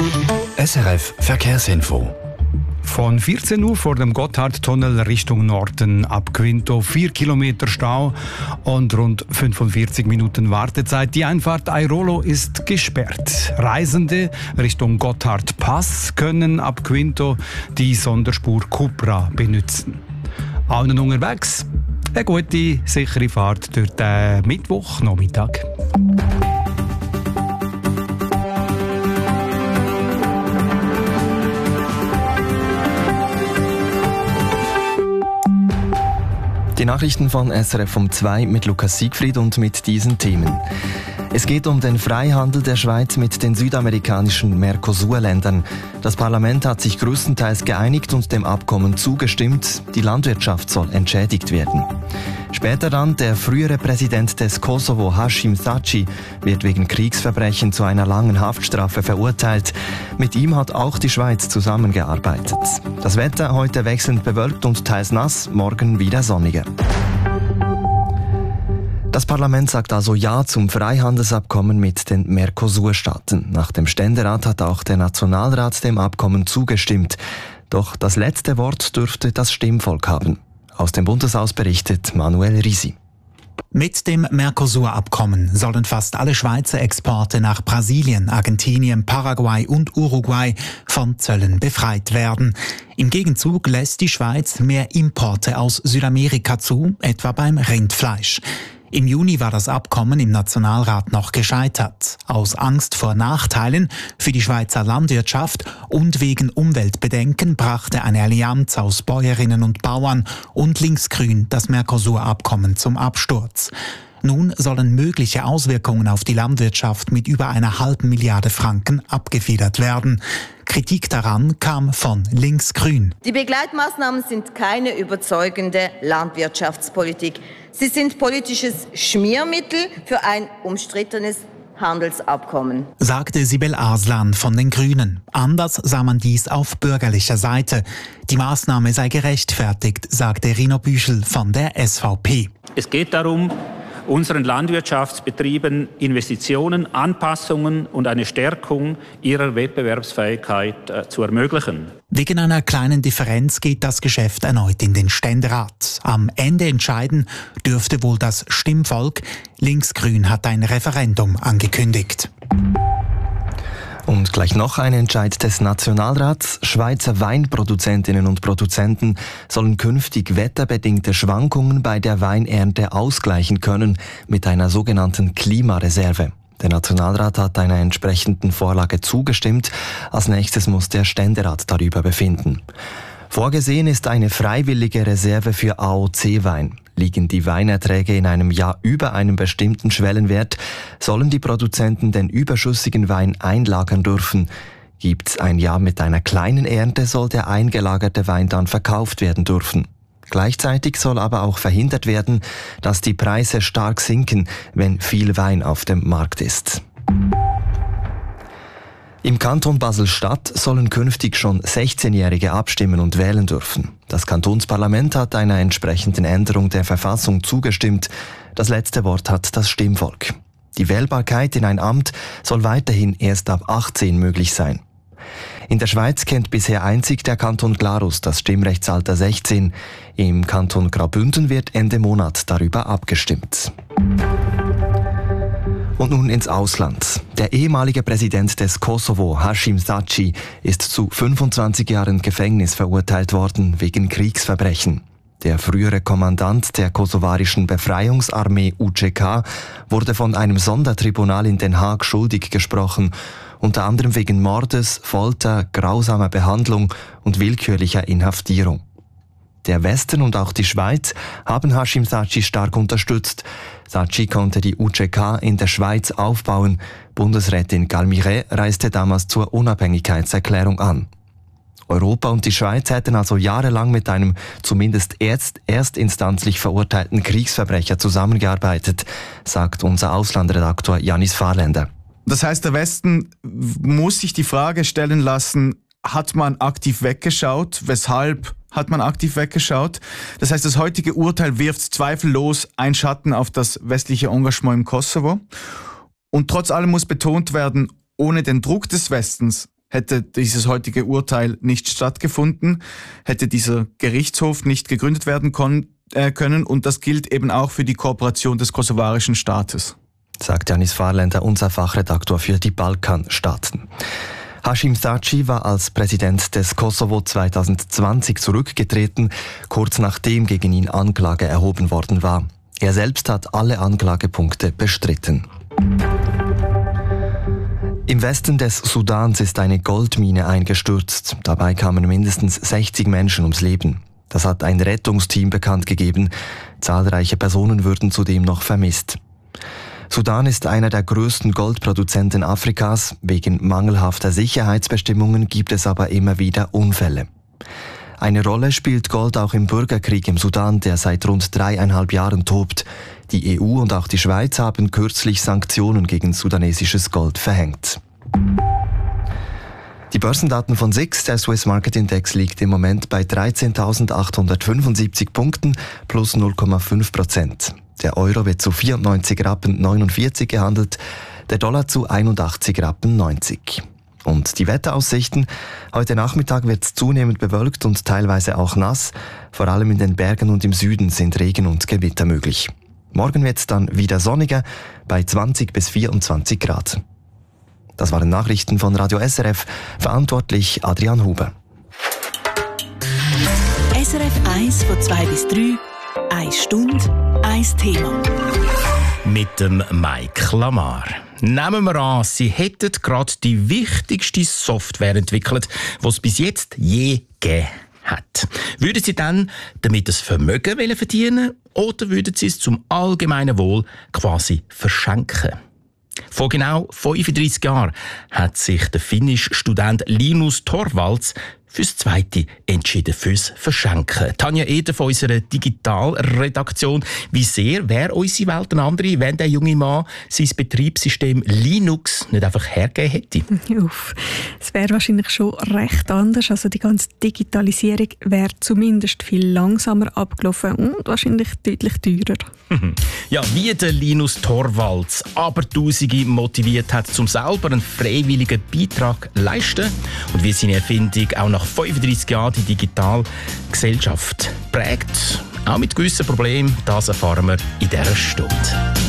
SRF Verkehrsinfo. Von 14 Uhr vor dem Gotthardtunnel Richtung Norden ab Quinto 4 Kilometer Stau und rund 45 Minuten Wartezeit. Die Einfahrt Airolo ist gesperrt. Reisende Richtung Gotthardpass können ab Quinto die Sonderspur Cupra benutzen. Allen unterwegs eine gute, sichere Fahrt durch den Mittwochnachmittag. Die Nachrichten von SRF um 2 mit Lukas Siegfried und mit diesen Themen. Es geht um den Freihandel der Schweiz mit den südamerikanischen Mercosur-Ländern. Das Parlament hat sich größtenteils geeinigt und dem Abkommen zugestimmt. Die Landwirtschaft soll entschädigt werden. Später dann der frühere Präsident des Kosovo, Hashim Thaçi, wird wegen Kriegsverbrechen zu einer langen Haftstrafe verurteilt. Mit ihm hat auch die Schweiz zusammengearbeitet. Das Wetter heute wechselnd bewölkt und teils nass, morgen wieder sonniger. Das Parlament sagt also Ja zum Freihandelsabkommen mit den Mercosur-Staaten. Nach dem Ständerat hat auch der Nationalrat dem Abkommen zugestimmt. Doch das letzte Wort dürfte das Stimmvolk haben. Aus dem Bundeshaus berichtet Manuel Risi. Mit dem Mercosur-Abkommen sollen fast alle Schweizer Exporte nach Brasilien, Argentinien, Paraguay und Uruguay von Zöllen befreit werden. Im Gegenzug lässt die Schweiz mehr Importe aus Südamerika zu, etwa beim Rindfleisch. Im Juni war das Abkommen im Nationalrat noch gescheitert. Aus Angst vor Nachteilen für die Schweizer Landwirtschaft und wegen Umweltbedenken brachte eine Allianz aus Bäuerinnen und Bauern und Linksgrün das Mercosur-Abkommen zum Absturz. Nun sollen mögliche Auswirkungen auf die Landwirtschaft mit über 1,5 Milliarde Franken abgefedert werden. Kritik daran kam von Linksgrün. Die Begleitmaßnahmen sind keine überzeugende Landwirtschaftspolitik. Sie sind politisches Schmiermittel für ein umstrittenes Handelsabkommen, sagte Sibel Arslan von den Grünen. Anders sah man dies auf bürgerlicher Seite. Die Maßnahme sei gerechtfertigt, sagte Rino Büschel von der SVP. Es geht darum, unseren Landwirtschaftsbetrieben Investitionen, Anpassungen und eine Stärkung ihrer Wettbewerbsfähigkeit zu ermöglichen. Wegen einer kleinen Differenz geht das Geschäft erneut in den Ständerat. Am Ende entscheiden dürfte wohl das Stimmvolk. Linksgrün hat ein Referendum angekündigt. Und gleich noch ein Entscheid des Nationalrats. Schweizer Weinproduzentinnen und Produzenten sollen künftig wetterbedingte Schwankungen bei der Weinernte ausgleichen können mit einer sogenannten Klimareserve. Der Nationalrat hat einer entsprechenden Vorlage zugestimmt. Als nächstes muss der Ständerat darüber befinden. Vorgesehen ist eine freiwillige Reserve für AOC-Wein. Liegen die Weinerträge in einem Jahr über einem bestimmten Schwellenwert, sollen die Produzenten den überschüssigen Wein einlagern dürfen. Gibt es ein Jahr mit einer kleinen Ernte, soll der eingelagerte Wein dann verkauft werden dürfen. Gleichzeitig soll aber auch verhindert werden, dass die Preise stark sinken, wenn viel Wein auf dem Markt ist. Im Kanton Basel-Stadt sollen künftig schon 16-Jährige abstimmen und wählen dürfen. Das Kantonsparlament hat einer entsprechenden Änderung der Verfassung zugestimmt. Das letzte Wort hat das Stimmvolk. Die Wählbarkeit in ein Amt soll weiterhin erst ab 18 möglich sein. In der Schweiz kennt bisher einzig der Kanton Glarus das Stimmrechtsalter 16. Im Kanton Graubünden wird Ende Monat darüber abgestimmt. Und nun ins Ausland. Der ehemalige Präsident des Kosovo, Hashim Thaçi, ist zu 25 Jahren Gefängnis verurteilt worden wegen Kriegsverbrechen. Der frühere Kommandant der kosovarischen Befreiungsarmee UÇK wurde von einem Sondertribunal in Den Haag schuldig gesprochen, unter anderem wegen Mordes, Folter, grausamer Behandlung und willkürlicher Inhaftierung. Der Westen und auch die Schweiz haben Hashim Thaçi stark unterstützt. Thaçi konnte die UÇK in der Schweiz aufbauen. Bundesrätin Galmire reiste damals zur Unabhängigkeitserklärung an. Europa und die Schweiz hätten also jahrelang mit einem zumindest erstinstanzlich verurteilten Kriegsverbrecher zusammengearbeitet, sagt unser Auslandredaktor Janis Fahrländer. Das heißt, der Westen muss sich die Frage stellen lassen, hat man aktiv weggeschaut? Weshalb hat man aktiv weggeschaut? Das heißt, das heutige Urteil wirft zweifellos einen Schatten auf das westliche Engagement im Kosovo. Und trotz allem muss betont werden, ohne den Druck des Westens Hätte dieses heutige Urteil nicht stattgefunden, hätte dieser Gerichtshof nicht gegründet werden können und das gilt eben auch für die Kooperation des kosovarischen Staates. Sagt Janis Farländer, unser Fachredaktor für die Balkanstaaten. Haşim Thaçi war als Präsident des Kosovo 2020 zurückgetreten, kurz nachdem gegen ihn Anklage erhoben worden war. Er selbst hat alle Anklagepunkte bestritten. Im Westen des Sudans ist eine Goldmine eingestürzt. Dabei kamen mindestens 60 Menschen ums Leben. Das hat ein Rettungsteam bekannt gegeben. Zahlreiche Personen würden zudem noch vermisst. Sudan ist einer der größten Goldproduzenten Afrikas. Wegen mangelhafter Sicherheitsbestimmungen gibt es aber immer wieder Unfälle. Eine Rolle spielt Gold auch im Bürgerkrieg im Sudan, der seit rund 3,5 Jahren tobt. Die EU und auch die Schweiz haben kürzlich Sanktionen gegen sudanesisches Gold verhängt. Die Börsendaten von SIX, der Swiss Market Index, liegt im Moment bei 13.875 Punkten plus 0,5%. Der Euro wird zu 94,49 Rappen gehandelt, der Dollar zu 81,90 Rappen. Und die Wetteraussichten: Heute Nachmittag wird es zunehmend bewölkt und teilweise auch nass. Vor allem in den Bergen und im Süden sind Regen und Gewitter möglich. Morgen wird es dann wieder sonniger bei 20 bis 24 Grad. Das waren Nachrichten von Radio SRF, verantwortlich Adrian Huber. SRF 1 von 2 bis 3, 1 Stunde, 1 Thema. Mit dem Mike Lamar. Nehmen wir an, Sie hätten gerade die wichtigste Software entwickelt, die es bis jetzt je gegeben hat. Würden Sie dann damit das Vermögen verdienen oder würden Sie es zum allgemeinen Wohl quasi verschenken? Vor genau 35 Jahren hat sich der finnische Student Linus Torvalds fürs Zweite entschieden, fürs Verschenken. Tanja Eder von unserer Digitalredaktion. Wie sehr wäre unsere Welt eine andere, wenn der junge Mann sein Betriebssystem Linux nicht einfach hergegeben hätte? Es wäre wahrscheinlich schon recht anders. Also die ganze Digitalisierung wäre zumindest viel langsamer abgelaufen und wahrscheinlich deutlich teurer. Ja, wie der Linus Torvalds Abertausende motiviert hat, um selber einen freiwilligen Beitrag zu leisten und wie seine Erfindung auch nach 35 Jahren die Digitalgesellschaft prägt, auch mit gewissen Problemen, das erfahren wir in dieser Stunde.